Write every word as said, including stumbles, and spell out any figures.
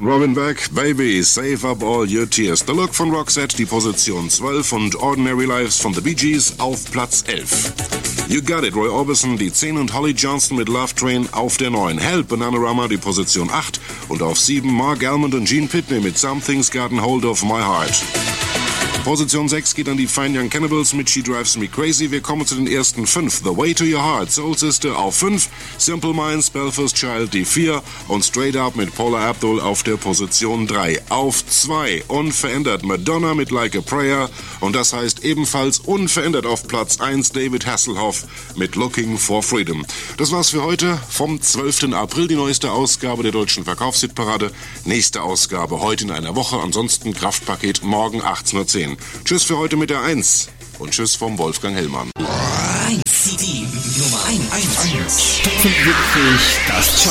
Robin Beck, Baby, Save Up All Your Tears. The Look von Roxette, die Position zwölf und Ordinary Lives von The Bee Gees auf Platz elf. You Got It, Roy Orbison, die zehn und Holly Johnson mit Love Train auf der neun. Help, Bananarama, die Position acht und auf sieben Mark Almond und Gene Pitney mit Something's Gotten Hold of My Heart. Position sechs geht an die Fine Young Cannibals mit She Drives Me Crazy. Wir kommen zu den ersten fünf. The Way to Your Heart, Soul Sister auf fünf, Simple Minds, Belfast Child die vier und Straight Up mit Paula Abdul auf der Position drei. Auf zwei, unverändert Madonna mit Like a Prayer und das heißt ebenfalls unverändert auf Platz eins David Hasselhoff mit Looking for Freedom. Das war's für heute vom zwölften April, die neueste Ausgabe der deutschen Verkaufshitparade. Nächste Ausgabe heute in einer Woche, ansonsten Kraftpaket morgen achtzehn Uhr zehn. Tschüss für heute mit der eins und tschüss vom Wolfgang Hellmann. eins, die Nummer eins. fünfundsiebzig, das